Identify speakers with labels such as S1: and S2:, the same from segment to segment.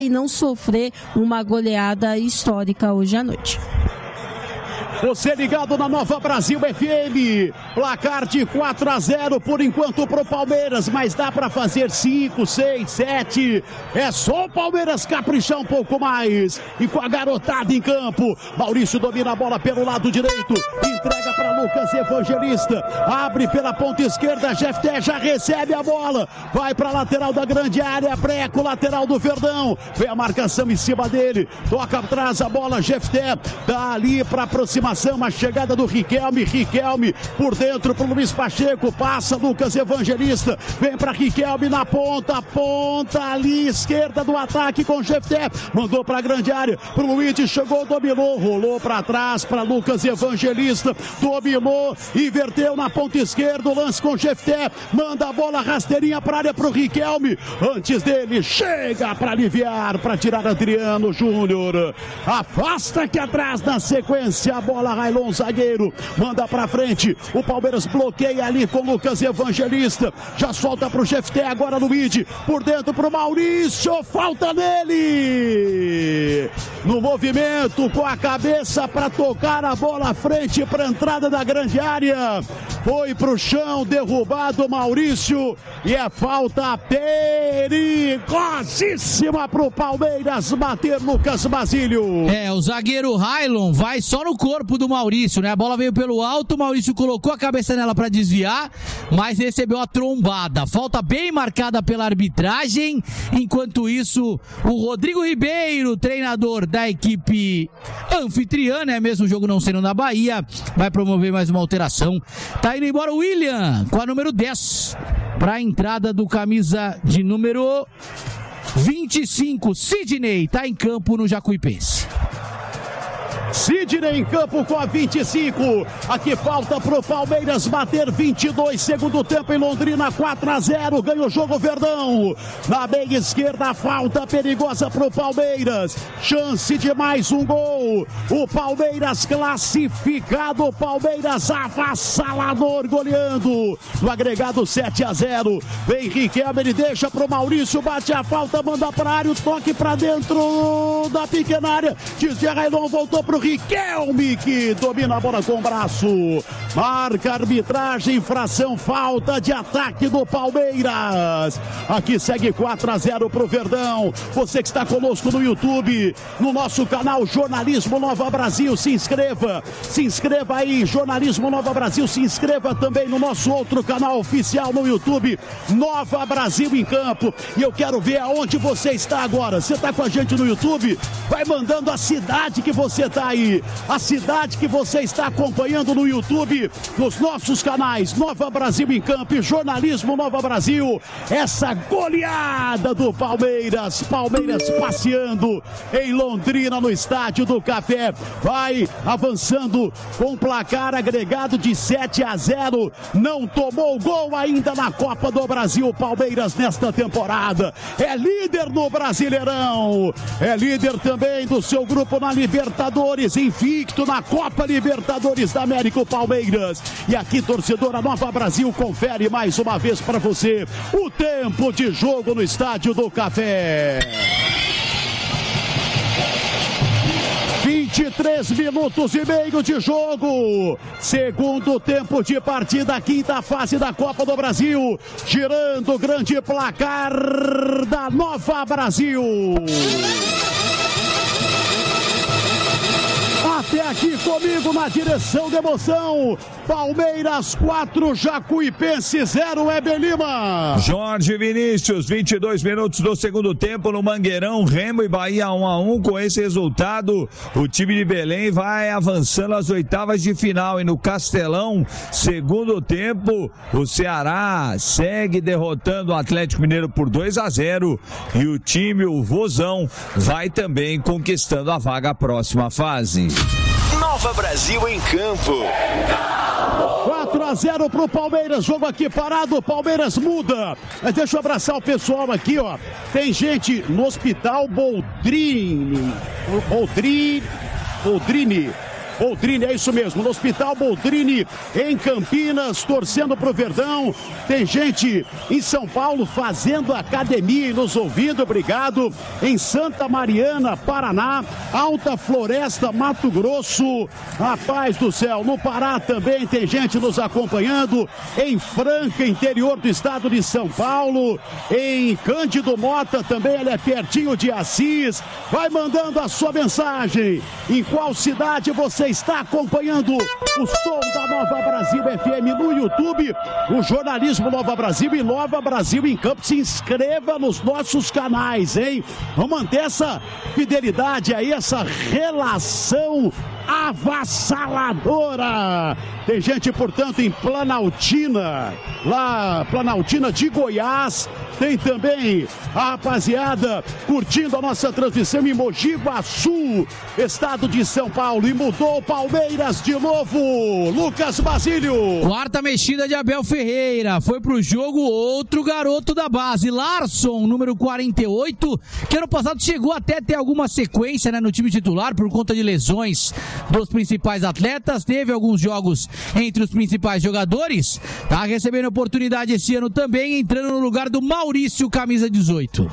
S1: e não sofrer uma goleada histórica hoje à noite.
S2: Você ligado na Nova Brasil FM, placar de 4-0 por enquanto pro Palmeiras, mas dá para fazer 5, 6, 7, é só o Palmeiras caprichar um pouco mais, e com a garotada em campo, Maurício domina a bola pelo lado direito, entrega para Lucas Evangelista, abre pela ponta esquerda, Jefté já recebe a bola, vai para a lateral da grande área, Breco, lateral do Verdão, vem a marcação em cima dele, toca atrás a bola, Jefté, dá ali para aproximação, a chegada do Riquelme por dentro pro Luiz Pacheco, passa Lucas Evangelista, vem para Riquelme na ponta ali, esquerda do ataque com Jefté, mandou para a grande área, pro Luiz, chegou, dominou, rolou para trás para Lucas Evangelista, dominou, inverteu na ponta esquerda, o lance com Jefté, manda a bola rasteirinha para a área pro Riquelme, antes dele, chega para aliviar, para tirar Adriano Júnior, afasta aqui atrás na sequência, a bola Railon, zagueiro, manda pra frente, o Palmeiras bloqueia ali com Lucas Evangelista, já solta pro Jefté, agora Luiz, por dentro pro Maurício, falta nele, no movimento com a cabeça para tocar a bola à frente para entrada da grande área, foi pro chão, derrubado Maurício, e é falta perigosíssima pro Palmeiras bater Lucas Basílio.
S3: O zagueiro Railon vai só no corpo do Maurício, né? A bola veio pelo alto, o Maurício colocou a cabeça nela para desviar, mas recebeu a trombada. Falta bem marcada pela arbitragem. Enquanto isso, o Rodrigo Ribeiro, treinador da equipe anfitriã, né? Mesmo o jogo não sendo na Bahia, vai promover mais uma alteração. Tá indo embora o William, com a número 10, para a entrada do camisa de número 25, Sidney, tá em campo no Jacuipense.
S2: Sidney em campo com a 25, aqui falta pro Palmeiras bater 22, segundo tempo em Londrina, 4-0, ganha o jogo Verdão, na meia esquerda, falta perigosa pro Palmeiras, chance de mais um gol, o Palmeiras classificado, o Palmeiras avassalador, goleando, no agregado 7-0, vem Riquelme, ele deixa pro Maurício, bate a falta, manda pra área, o toque pra dentro da pequena área, desvia Railon, voltou pro Riquelme, que domina a bola com o braço, marca a arbitragem, infração, falta de ataque do Palmeiras, aqui segue 4-0 pro Verdão. Você que está conosco no YouTube, no nosso canal Jornalismo Nova Brasil, se inscreva aí, Jornalismo Nova Brasil, se inscreva também no nosso outro canal oficial no YouTube, Nova Brasil em Campo, e eu quero ver aonde você está agora. Você está com a gente no YouTube? Vai mandando a cidade que você está aí, a cidade que você está acompanhando no YouTube, nos nossos canais Nova Brasil em Campo e Jornalismo Nova Brasil. Essa goleada do Palmeiras passeando em Londrina, no Estádio do Café, vai avançando com placar agregado de 7-0, não tomou gol ainda na Copa do Brasil. Palmeiras nesta temporada é líder no Brasileirão, é líder também do seu grupo na Libertadores, invicto na Copa Libertadores da América, o Palmeiras. E aqui, torcedora Nova Brasil, confere mais uma vez para você o tempo de jogo no Estádio do Café. 23 minutos e meio de jogo, segundo tempo de partida, quinta fase da Copa do Brasil, girando o grande placar da Nova Brasil. Até aqui comigo na direção de emoção, Palmeiras 4, Jacuipense 0, Heber Lima.
S4: Jorge Vinícius, 22 minutos do segundo tempo no Mangueirão, Remo e Bahia 1-1. Com esse resultado, o time de Belém vai avançando às oitavas de final. E no Castelão, segundo tempo, o Ceará segue derrotando o Atlético Mineiro por 2-0 e o time, o Vozão, vai também conquistando a vaga à próxima fase.
S5: Nova Brasil em Campo.
S2: 4-0 pro Palmeiras, jogo aqui parado, o Palmeiras muda. Mas deixa eu abraçar o pessoal aqui, ó. Tem gente no Hospital Boldrini. Boldrini, é isso mesmo, no Hospital Boldrini, em Campinas, torcendo pro Verdão. Tem gente em São Paulo fazendo academia e nos ouvindo, obrigado. Em Santa Mariana, Paraná, Alta Floresta, Mato Grosso, rapaz do céu, no Pará também tem gente nos acompanhando. Em Franca, interior do estado de São Paulo, em Cândido Mota também, ele é pertinho de Assis. Vai mandando a sua mensagem. Em qual cidade você está acompanhando o som da Nova Brasil FM no YouTube, o jornalismo Nova Brasil e Nova Brasil em Campo. Se inscreva nos nossos canais, hein? Vamos manter essa fidelidade aí, essa relação avassaladora. Tem gente, portanto, em Planaltina, lá, Planaltina de Goiás. Tem também a rapaziada curtindo a nossa transmissão em Mogi Guaçu, estado de São Paulo. E mudou o Palmeiras de novo. Lucas Basílio.
S3: Quarta mexida de Abel Ferreira. Foi pro jogo outro garoto da base, Larson, número 48, que ano passado chegou até ter alguma sequência, né, no time titular por conta de lesões dos principais atletas. Teve alguns jogos entre os principais jogadores. Tá recebendo oportunidade esse ano também, entrando no lugar do Maurício, camisa 18.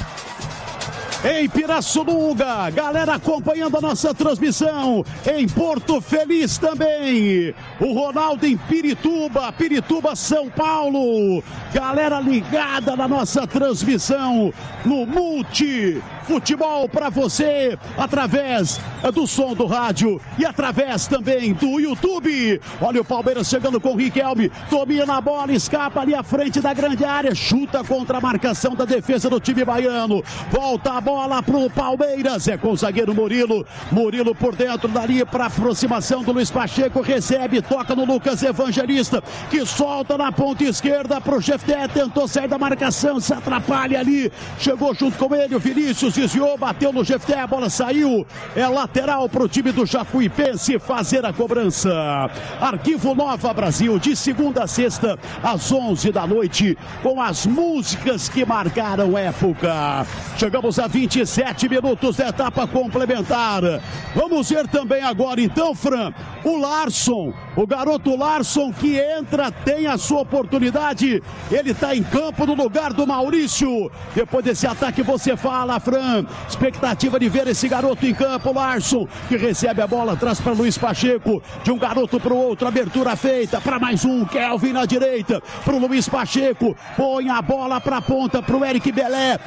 S2: Em Pirassununga, galera acompanhando a nossa transmissão. Em Porto Feliz também. O Ronaldo em Pirituba, São Paulo. Galera ligada na nossa transmissão no Multi Futebol para você, através do som do rádio e através também do YouTube. Olha o Palmeiras chegando com o Riquelme, domina a bola, escapa ali à frente da grande área, chuta contra a marcação da defesa do time baiano. Volta a bola pro Palmeiras, é com o zagueiro Murilo por dentro dali para aproximação do Luiz Pacheco, recebe, toca no Lucas Evangelista, que solta na ponta esquerda pro Jefté, tentou sair da marcação, se atrapalha ali, chegou junto com ele o Vinícius, desviou, bateu no Jefté, a bola saiu, é lateral pro time do Jacuipense fazer a cobrança. Arquivo Nova Brasil, de segunda a sexta, às 11 da noite, com as músicas que marcaram época. Chegamos a 27 minutos da etapa complementar. Vamos ver também agora, então, Fran, o Larson, o garoto Larson que entra, tem a sua oportunidade, ele está em campo no lugar do Maurício. Depois desse ataque você fala, Fran, expectativa de ver esse garoto em campo. Larson, que recebe a bola, traz para Luiz Pacheco, de um garoto para o outro, abertura feita para mais um, Kelvin na direita, para o Luiz Pacheco, põe a bola para a ponta, para o Eric Belé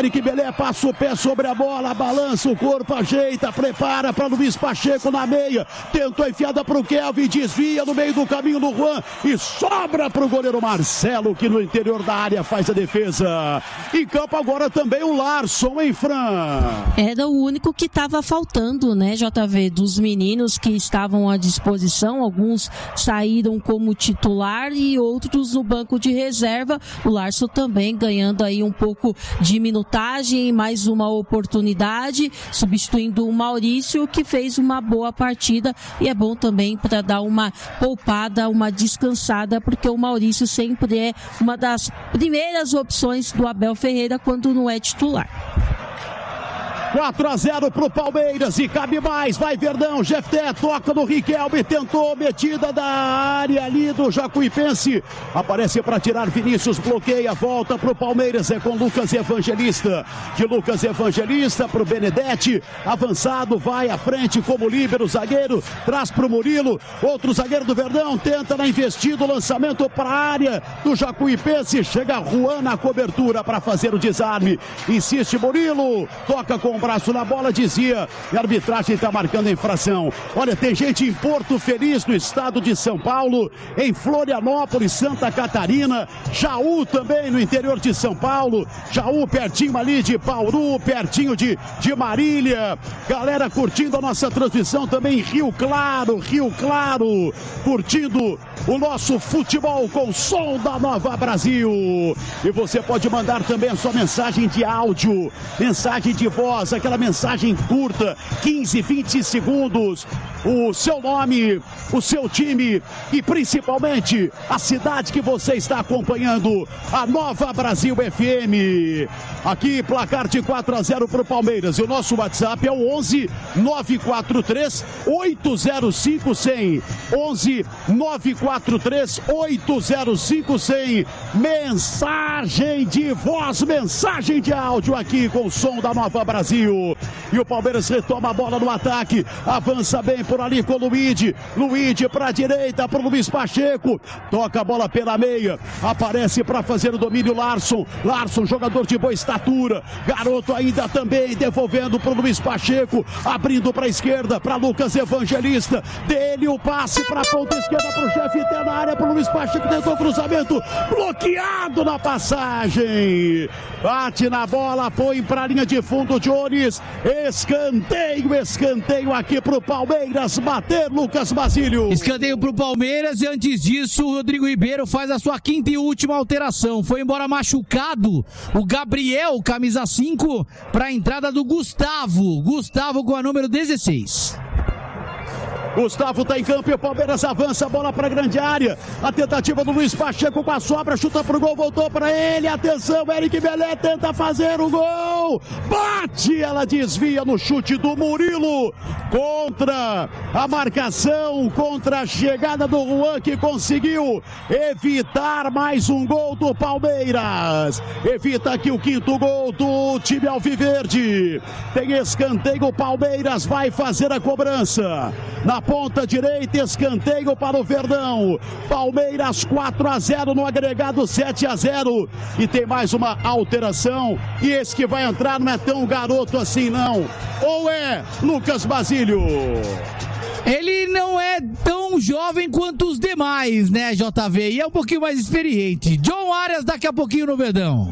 S2: passa o pé sobre a bola, balança o corpo, ajeita, prepara para Luiz Pacheco na meia, tentou enfiada para o Kelvin, desvia no meio do caminho do Juan e sobra para o goleiro Marcelo, que no interior da área faz a defesa. Em campo agora também o Larson, hein, Fran?
S1: Era o único que estava faltando, né, JV, dos meninos que estavam à disposição. Alguns saíram como titular e outros no banco de reserva. O Larson também ganhando aí um pouco de minutagem, mais uma oportunidade, substituindo o Maurício, que fez uma boa partida, e é bom também para dar uma poupada, uma descansada, porque o Maurício sempre é uma das primeiras opções do Abel Ferreira quando não é titular.
S2: 4-0 pro Palmeiras e cabe mais, vai Verdão, Jefté toca no Riquelme, tentou, metida da área ali do Jacuipense, aparece para tirar Vinícius, bloqueia, volta pro Palmeiras, é com Lucas Evangelista, de Lucas Evangelista pro Benedetti, avançado, vai à frente como líbero, zagueiro, traz pro Murilo, outro zagueiro do Verdão, tenta na investida, o lançamento para a área do Jacuipense, chega Juan na cobertura para fazer o desarme, insiste Murilo, toca com o braço na bola, dizia, e a arbitragem está marcando a infração. Olha, tem gente em Porto Feliz, no estado de São Paulo, em Florianópolis, Santa Catarina, Jaú também no interior de São Paulo, Jaú pertinho ali de Bauru, pertinho de Marília, galera curtindo a nossa transmissão também em Rio Claro, curtindo o nosso futebol com som da Nova Brasil. E você pode mandar também a sua mensagem de áudio, mensagem de voz, aquela mensagem curta, 15, 20 segundos, o seu nome, o seu time e principalmente a cidade que você está acompanhando, a Nova Brasil FM. Aqui, placar de 4-0 para o Palmeiras. E o nosso WhatsApp é o 11 943 805 100. 11 943 805 100. Mensagem de voz, mensagem de áudio aqui com o som da Nova Brasil. E o Palmeiras retoma a bola no ataque. Avança bem por ali com o Luigi. Luigi para a direita, para o Luiz Pacheco. Toca a bola pela meia. Aparece para fazer o domínio Larson. Larson, jogador de boa estatura. Garoto ainda também, devolvendo para o Luiz Pacheco. Abrindo para a esquerda, para Lucas Evangelista. Dele o passe para a ponta esquerda para o chefe na área, para o Luiz Pacheco. Tentou cruzamento. Bloqueado na passagem. Bate na bola, põe para a linha de fundo, Jones. Escanteio aqui para o Palmeiras bater, Lucas Basílio.
S3: Escanteio para o Palmeiras e antes disso o Rodrigo Ribeiro faz a sua quinta e última alteração. Foi embora machucado o Gabriel, camisa 5, para a entrada do Gustavo. Gustavo com a número 16.
S2: Gustavo está em campo e o Palmeiras avança a bola para a grande área. A tentativa do Luiz Pacheco com a sobra, chuta para o gol, voltou para ele. Atenção, Eric Belé tenta fazer o gol. Bate, ela desvia no chute do Murilo. Contra a marcação, contra a chegada do Juan, que conseguiu evitar mais um gol do Palmeiras. Evita aqui o quinto gol do time alviverde. Tem escanteio, o Palmeiras vai fazer a cobrança. Na ponta direita, escanteio para o Verdão. Palmeiras 4-0 no agregado 7-0. E tem mais uma alteração. E esse que vai entrar não é tão garoto assim, não. Ou é, Lucas Basílio?
S3: Ele não é tão jovem quanto os demais, né, JV? E é um pouquinho mais experiente. John Arias daqui a pouquinho no Verdão.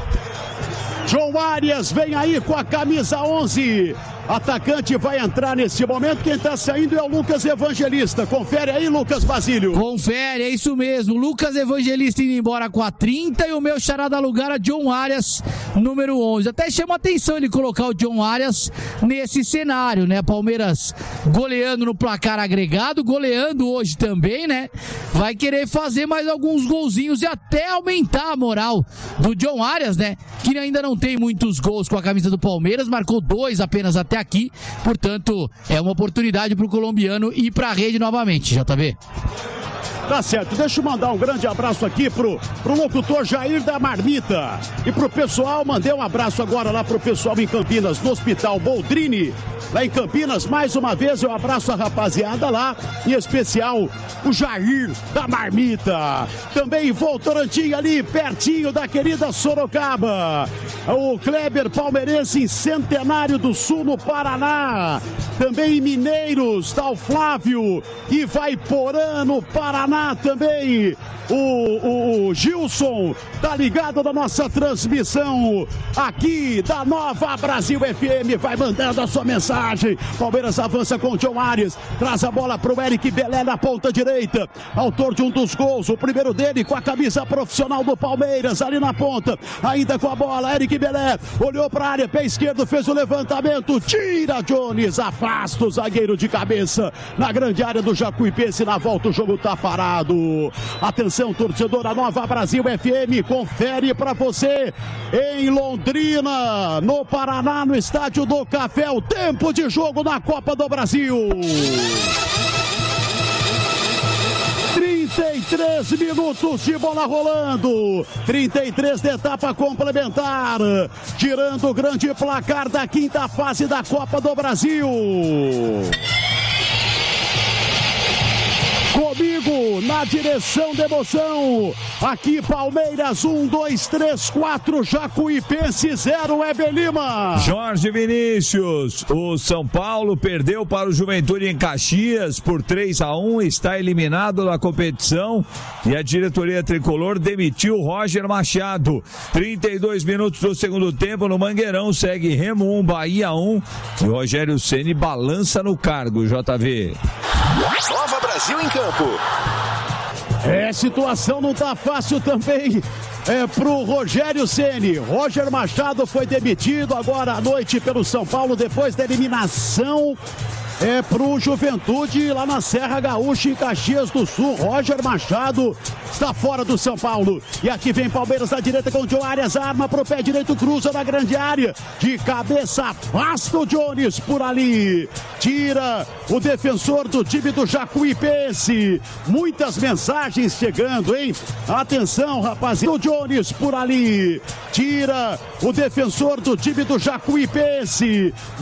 S2: John Arias vem aí com a camisa 11. Atacante vai entrar nesse momento. Quem está saindo é o Lucas Evangelista. Confere aí, Lucas Basílio.
S3: Confere, é isso mesmo. Lucas Evangelista indo embora com a 30 e o meu xará dá lugar a John Arias, número 11. Até chama atenção ele colocar o John Arias nesse cenário, né? Palmeiras goleando no placar agregado, goleando hoje também, né? Vai querer fazer mais alguns golzinhos e até aumentar a moral do John Arias, né? Que ainda não tem muitos gols com a camisa do Palmeiras, marcou 2 apenas até aqui, portanto é uma oportunidade para o colombiano ir para a rede novamente, JB.
S2: Tá certo, deixa eu mandar um grande abraço aqui pro locutor Jair da Marmita e pro pessoal. Mandei um abraço agora lá pro pessoal em Campinas, no Hospital Boldrini, lá em Campinas. Mais uma vez eu abraço a rapaziada lá, em especial o Jair da Marmita. Também Votorantim ali, pertinho da querida Sorocaba. O Kleber Palmeirense em Centenário do Sul, no Paraná. Também em Mineiros, tá o Flávio e Vaiporã, no Paraná também. O Gilson tá ligado na nossa transmissão aqui da Nova Brasil FM, vai mandando a sua mensagem. Palmeiras avança com o John Arias, traz a bola pro Eric Belé na ponta direita, autor de um dos gols, o primeiro dele com a camisa profissional do Palmeiras, ali na ponta, ainda com a bola, Eric Belé olhou pra área, pé esquerdo, fez o levantamento, tira Jones, afasta o zagueiro de cabeça na grande área do Jacuipense. Na volta o jogo tá parado. Atenção, torcedor da Nova Brasil FM, confere pra você em Londrina, no Paraná, no Estádio do Café, o tempo de jogo na Copa do Brasil. 33 minutos de bola rolando, 33 de etapa complementar, tirando o grande placar da quinta fase da Copa do Brasil. Comigo na direção da emoção, aqui Palmeiras 1, 2, 3, 4, Jacuipense 0, Heber Lima.
S4: Jorge Vinícius, o São Paulo perdeu para o Juventude em Caxias por 3-1, está eliminado da competição e a diretoria tricolor demitiu Roger Machado. 32 minutos do segundo tempo no Mangueirão, segue Remo 1, Bahia 1 e Rogério Ceni balança no cargo, JV.
S5: Nova Brasil em campo.
S2: Situação não tá fácil também pro Rogério Ceni. Roger Machado foi demitido agora à noite pelo São Paulo depois da eliminação pro Juventude lá na Serra Gaúcha, em Caxias do Sul. Roger Machado está fora do São Paulo. E aqui vem Palmeiras na direita com o John Arias, arma pro pé direito, cruza na grande área. De cabeça, afasta o Jones por ali. Tira o defensor do time do Jacuipense. Muitas mensagens chegando, hein? Atenção, rapaziada. O Jones por ali. Tira o defensor do time do Jacuipense.